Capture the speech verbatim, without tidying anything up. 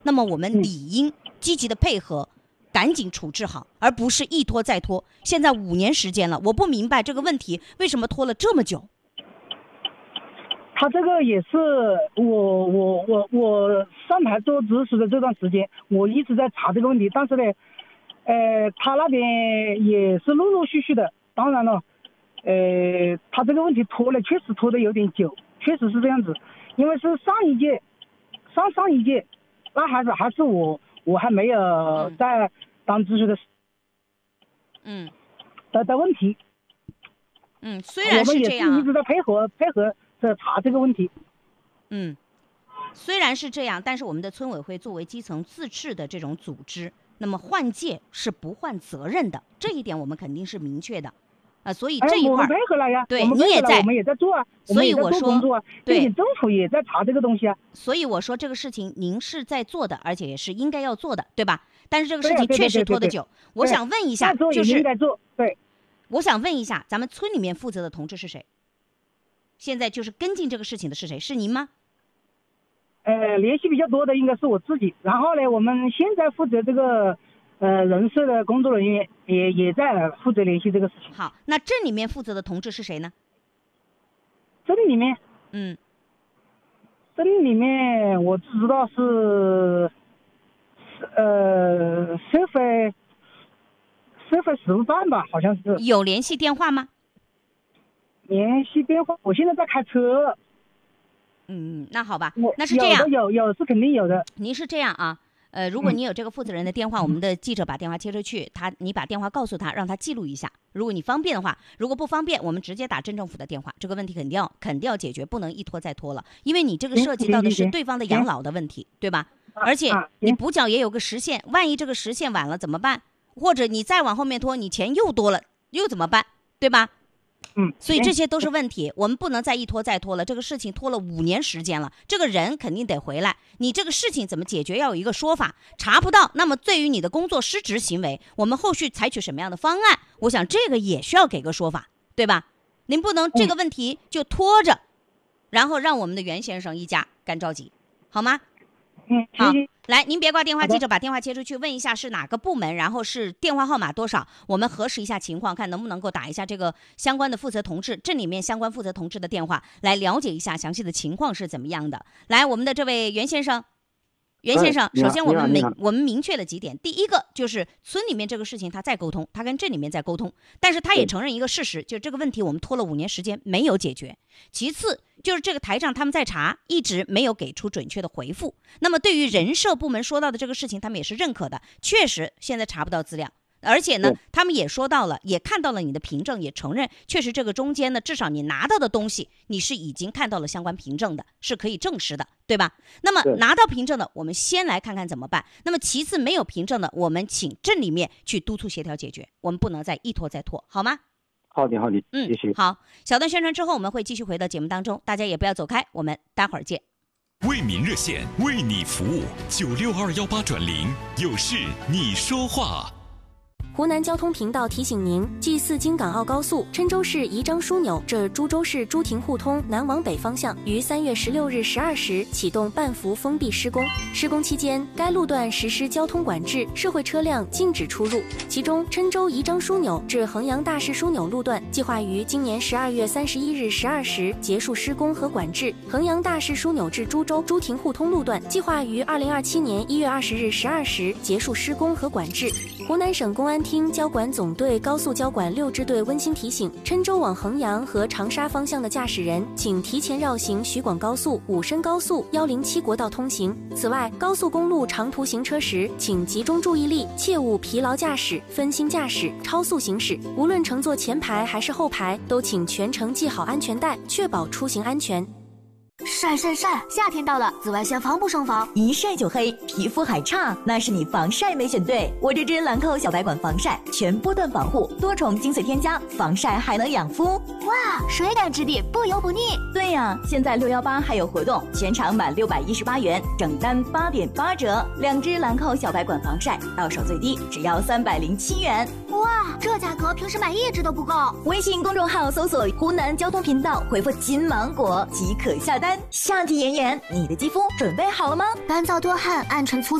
那么我们理应积极的配合，赶紧处置好，而不是一拖再拖。现在五年时间了，我不明白这个问题为什么拖了这么久。 他这个也是我我我我上台做执事的这段时间，我一直在查这个问题，但是呢，呃，他那边也是陆陆续续的。当然了，呃，他这个问题拖了，确实拖得有点久，确实是这样子。因为是上一届，上上一届，那还是还是我我还没有在当执事的， 嗯， 的的问题。 嗯，虽然是这样， 我们也是一直在配合配合。在查这个问题， 嗯，虽然是这样，但是我们的村委会作为基层自治的这种组织，那么换届是不换责任的，这一点我们肯定是明确的，啊、呃，所以这一块、哎、 我们配合了呀， 对，你也在， 我们也在做啊， 所以我说， 对，政府也在查这个东西啊， 所以我说这个事情您是在做的，而且也是应该要做的，对吧？但是这个事情确实拖得久，我想问一下，就是应该做，对， 我想问一下，咱们村里面负责的同志是谁？现在就是跟进这个事情的是谁？是您吗？ 呃，联系比较多的应该是我自己。然后呢，我们现在负责这个呃人事的工作人员也也在负责联系这个事情。 好，那镇里面负责的同志是谁呢？ 镇里面， 嗯， 镇里面我只知道是呃社会社会事务办吧，好像是。 有联系电话吗？ 联系电话，我现在在开车。 嗯，那好吧，那是这样， 有有有是肯定有的。 您是这样啊，呃，如果你有这个负责人的电话，嗯、我们的记者把电话接出去，他你把电话告诉他，让他记录一下。如果你方便的话，如果不方便，我们直接打镇政府的电话，这个问题肯定要肯定要解决，不能一拖再拖了，因为你这个涉及到的是对方的养老的问题，对吧？而且你补缴也有个时限，万一这个时限晚了怎么办？或者你再往后面拖，你钱又多了，又怎么办？对吧？ 嗯， 所以这些都是问题，我们不能再一拖再拖了。这个事情拖了五年时间了，这个人肯定得回来。你这个事情怎么解决，要有一个说法。查不到，那么对于你的工作失职行为，我们后续采取什么样的方案？我想这个也需要给个说法，对吧？您不能这个问题就拖着，然后让我们的袁先生一家干着急，好吗？ 嗯， 好，来，您别挂电话，记者把电话接出去，问一下是哪个部门，然后是电话号码多少，我们核实一下情况，看能不能够打一下这个相关的负责同志，镇里面相关负责同志的电话，来了解一下详细的情况是怎么样的。来，我们的这位袁先生。袁先生，首先我们明我们明确了几点，第一个就是村里面这个事情他在沟通，他跟镇里面在沟通，但是他也承认一个事实，就这个问题我们拖了五年时间没有解决。其次就是这个台账他们在查，一直没有给出准确的回复。那么对于人社部门说到的这个事情，他们也是认可的，确实现在查不到资料。而且呢，他们也说到了，也看到了你的凭证，也承认确实这个中间呢，至少你拿到的东西，你是已经看到了相关凭证的，是可以证实的，对吧？那么拿到凭证的，我们先来看看怎么办。那么其次没有凭证的，我们请镇里面去督促协调解决，我们不能再一拖再拖，好吗？ 好的，好的， 嗯， 谢谢。 好，小段宣传之后，我们会继续回到节目当中，大家也不要走开，我们待会儿见。 为民热线为你服务，九六二幺八转零，有事你说话。 湖南交通频道提醒您，继四京港澳高速郴州市宜章枢纽至株洲市朱亭互通南往北方向于三月十六日十二时启动半幅封闭施工。施工期间，该路段实施交通管制，社会车辆禁止出入。其中，郴州宜章枢纽至衡阳大市枢纽路段计划于今年十二月三十一日十二时结束施工和管制；衡阳大市枢纽至株洲朱亭互通路段计划于二零二七年一月二十日十二时结束施工和管制。湖南省公安厅交管总队高速交管六支队温馨提醒：郴州往衡阳和长沙方向的驾驶人，请提前绕行徐广高速、武深高速、一零七国道通行。此外，高速公路长途行车时，请集中注意力，切勿疲劳驾驶、分心驾驶、超速行驶。无论乘坐前排还是后排，都请全程系好安全带，确保出行安全。 晒晒晒！夏天到了，紫外线防不胜防， 一晒就黑，皮肤还差，那是你防晒没选对。我这支兰蔻小白管防晒，全波段防护，多重精粹添加，防晒还能养肤。 哇，水感质地，不油不腻。 对呀、啊，现在六幺八还有活动，全场满六百一十八元，整单八点八折。两支兰蔻小白管防晒，到手最低只要三百零七元。 哇，这价格平时买一支都不够。 微信公众号搜索湖南交通频道，回复金芒果即可下单。 餐。夏季炎炎，你的肌肤准备好了吗？ 干燥多汗、暗沉粗